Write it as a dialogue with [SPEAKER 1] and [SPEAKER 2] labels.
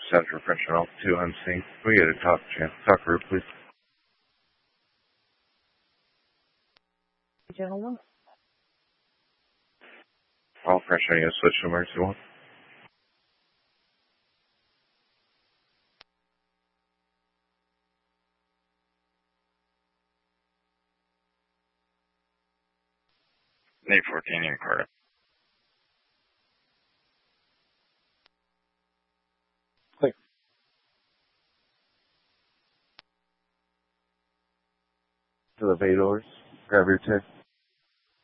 [SPEAKER 1] Center French Alpha 2 MC. Can we get a talk group, please?
[SPEAKER 2] Gentlemen.
[SPEAKER 1] All French Radio, switch to emergency 1. Nate 14 in Carter.
[SPEAKER 3] Clear.
[SPEAKER 1] To the bay doors. Grab your tip.